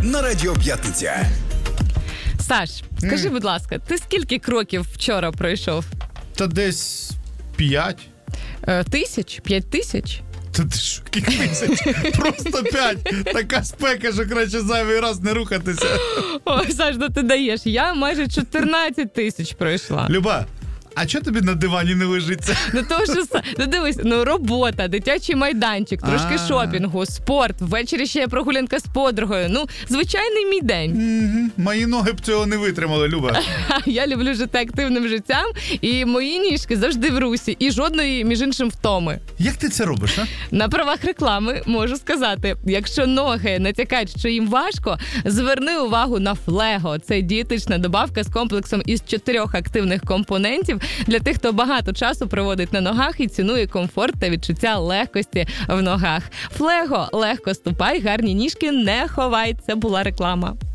на Радіо П'ятниця. Саш, скажи, будь ласка, ти скільки кроків вчора пройшов? Та десь 5. Тисяч? 5 тисяч? Та ти що, яких тисяч? Просто 5. Така спека, що краще зайвий раз не рухатися. Ой, Саш, ну ти даєш. Я майже 14 тисяч пройшла. Люба, а чого тобі на дивані не лежиться? Ну то що, ну дивись, ну робота, дитячий майданчик, трошки шопінгу, спорт, ввечері ще прогулянка з подругою. Ну, звичайний мій день. Мої ноги б цього не витримали, Люба. Я люблю жити активним життям, і мої ніжки завжди в русі, і жодної, між іншим, втоми. Як ти це робиш, а? На правах реклами можу сказати, якщо ноги натякають, що їм важко, зверни увагу на Флего. Це дієтична добавка з комплексом із 4 активних компонентів для тих, хто багато часу проводить на ногах і цінує комфорт та відчуття легкості в ногах. Флего, легко ступай, гарні ніжки не ховай. Це була реклама.